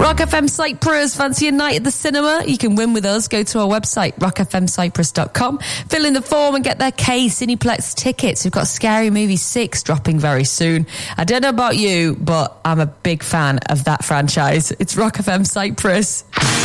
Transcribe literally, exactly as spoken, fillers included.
Rock F M Cyprus, fancy a night at the cinema? You can win with us. Go to our website, rock f m cyprus dot com. Fill in the form and get their K Cineplex tickets. We've got Scary Movie six dropping very soon. I don't know about you, but I'm a big fan of that franchise. It's Rock F M Cyprus.